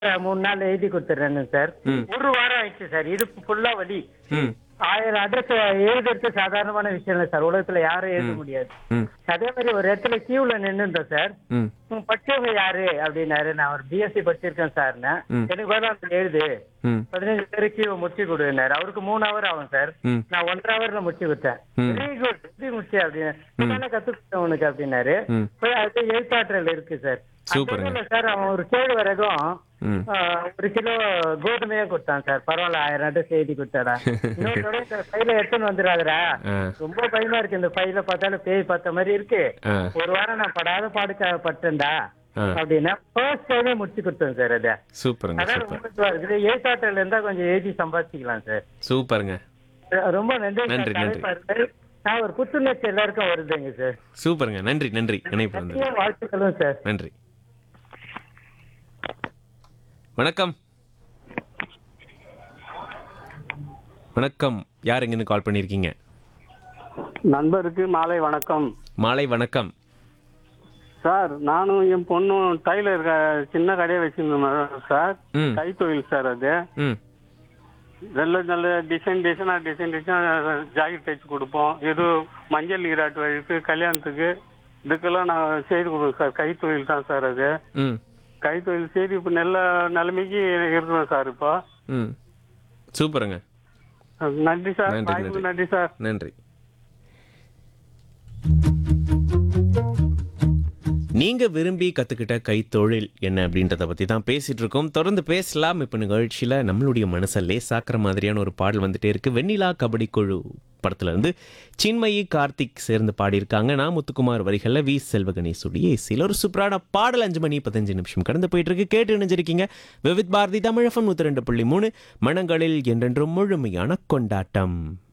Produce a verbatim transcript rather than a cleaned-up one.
மூணு நாள் எழுதி கொடுத்துட்றேன்னு சார். ம். ஒரு வாரம் ஆயிடுச்சு சார். இது ஃபுல்லா வலி. ம் ஆயிரம் அட்ரஸ் எழுதுறது சாதாரணமான விஷயம் இல்லை சார். உலகத்துல யாரும் எழுத முடியாது. ம் அதே மாதிரி ஒரு இடத்துல கியூல நின்னுட்டோம் சார். ம் உம், படிச்சவங்க யாரு அப்படின்னாரு. நான் ஒரு பிஎஸ்சி படிச்சிருக்கேன் சார்னு. ம். எனக்கு வேலை எழுது ம் பதினஞ்சு பேரு கியூ முடிச்சு கொடுனாரு. அவருக்கு மூணு ஹவர் ஆகும் சார். ம் நான் ஒன்றரை ஹவர்ல முடிச்சு கொடுத்தேன். ம். வெரி குட், எப்படி முடிச்சு அப்படின்னு கத்து கொடுத்தேன் உனக்கு அப்படின்னாரு. ம். போய் அது எழுத்தாற்றல் இருக்கு சார். சூப்பருங்க. அந்த சார் அவன் ஒரு கேழ்வரகும் ம் ஆ, ஒரு கிலோ கோதுமையா கொடுத்தான் சார். பரவாயில்ல, ஆயிரம் அட்ரஸ் எழுதி கொடுத்தாடா. இன்னொரு ஃபைல எடுத்துன்னு வந்துடாதடா. ஆ ரொம்ப பயமா இருக்கு, இந்த ஃபைல பார்த்தாலும் பேய் பார்த்த மாதிரி இருக்கு. ஆ ஒரு வாரம் நான் படாத பாடுக்க பட்டேன்டா ஆ. அப்படின்னா ஃபர்ஸ்ட் டைமே முடிச்சு கொடுத்தேன் சார். அத சூப்பருங்க அதான் சூப்பர் ரொம்ப இதுவா இருக்குது. எழுத்தாற்றல் இருந்தா கொஞ்சம் எழுதி சம்பாதிக்கலாம் சார். சூப்பருங்க. ரொம்ப நன்றி சார். நன்றி, நன்றி. தலைப்பாரு. நான் ஒரு புத்துணர்ச்சி எல்லாருக்கும் வருதுங்க சார். சூப்பருங்க. நன்றி நன்றி இணைப்பு வந்தது. நிறைய வாழ்த்துக்களும் சார். நன்றி. வணக்கம். வணக்கம். யார் எங்கன்னு கால் பண்ணியிருக்கீங்க? நண்பருக்கு மாலை வணக்கம் மாலை வணக்கம். சார். நானும் என் பொண்ணும் டைலர் க- சின்ன கடையை வச்சிருந்தோம் சார். ம் கைத்தொழில் சார். அது ம் நல்ல நல்ல டிசைன் டிசைனா டிசைன் டிசைன் ஜாக்கெட் தைச்சு கொடுப்போம். இது மஞ்சள் நீராட்டு வழிக்கு கல்யாணத்துக்கு இதுக்கெல்லாம் நான் செய்து கொடுப்போம் சார். கைத்தொழில் தான் சார். அது ம் கைத்தொழில் செய்து இப்போ நல்ல நிலைமைக்கு இருக்கிறோம் சார். இப்போ ம் சூப்பருங்க. நன்றி சார். நன்றி, வாய்ப்புக்கு நன்றி. நன்றி சார். நன்றி. நீங்க விரும்பி கத்துக்கிட்ட கைத்தொழில் என்ன அப்படின்றத பத்தி தான் பேசிட்டு இருக்கோம். தொடர்ந்து பேசலாம். இப்ப நிகழ்ச்சியில நம்மளுடைய மனசை லேசாக்குற மாதிரியான ஒரு பாடல் வந்துட்டே இருக்கு. வெண்ணிலா கபடி குழு படத்துல இருந்து சின்மயி கார்த்திக் சேர்ந்து பாடியிருக்காங்க. நான் முத்துக்குமார் வரிகள்ல வி செல்வகணேசுடைய இசையில் ஒரு சூப்பரான பாடல். அஞ்சு மணி பதினஞ்சு நிமிஷம் கடந்து போயிட்டு இருக்கு. கேட்டு இணைஞ்சிருக்கீங்க விவித் பாரதி தமிழ் எஃப்எம் நூத்தி ரெண்டு புள்ளி மூணு மனங்களில் என்றென்றும் முழுமையான கொண்டாட்டம்.